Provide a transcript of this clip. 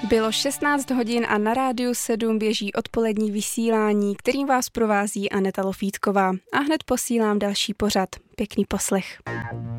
Bylo 16 hodin a na Rádiu 7 běží odpolední vysílání, kterým vás provází Aneta Lofítková. A hned posílám další pořad. Pěkný poslech.